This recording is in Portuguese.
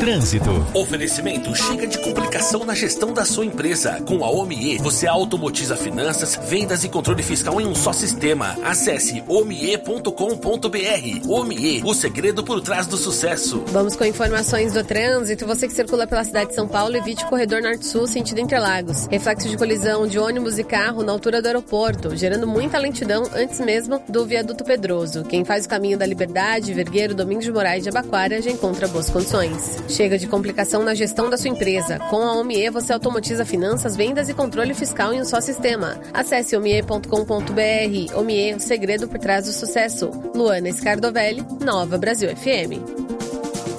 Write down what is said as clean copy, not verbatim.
Trânsito. Oferecimento chega de complicação na gestão da sua empresa. Com a OMIE, você automatiza finanças, vendas e controle fiscal em um só sistema. Acesse omie.com.br. OMIE, o segredo por trás do sucesso. Vamos com informações do trânsito. Você que circula pela cidade de São Paulo, evite o corredor norte-sul sentido Interlagos. Reflexo de colisão de ônibus e carro na altura do aeroporto, gerando muita lentidão antes mesmo do viaduto Pedroso. Quem faz o caminho da Liberdade, Vergueiro, Domingos de Moraes de Abaquara já encontra boas condições. Chega de complicação na gestão da sua empresa. Com a OMIE, você automatiza finanças, vendas e controle fiscal em um só sistema. Acesse omie.com.br. OMIE, o segredo por trás do sucesso. Luana Scardovelli, Nova Brasil FM.